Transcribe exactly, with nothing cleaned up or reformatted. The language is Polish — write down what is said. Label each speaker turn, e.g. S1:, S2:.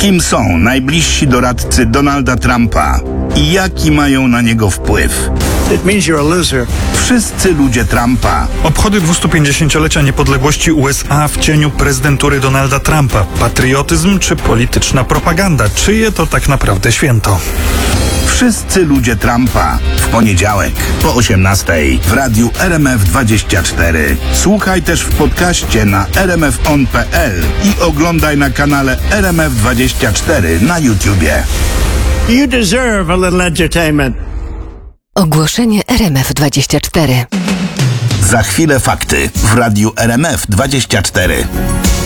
S1: Kim są najbliżsi doradcy Donalda Trumpa i jaki mają na niego wpływ?
S2: It means you're a loser.
S1: Wszyscy ludzie Trumpa.
S3: Obchody dwustupięćdziesięciolecia niepodległości U S A w cieniu prezydentury Donalda Trumpa. Patriotyzm czy polityczna propaganda? Czyje to tak naprawdę święto?
S1: Wszyscy ludzie Trumpa. W poniedziałek po osiemnastej w radiu R M F dwadzieścia cztery. Słuchaj też w podcaście na r m f on kropka p l i oglądaj na kanale R M F dwadzieścia cztery na YouTubie.
S2: You deserve a little entertainment.
S4: Ogłoszenie R M F dwadzieścia cztery.
S1: Za chwilę fakty w radiu R M F dwadzieścia cztery.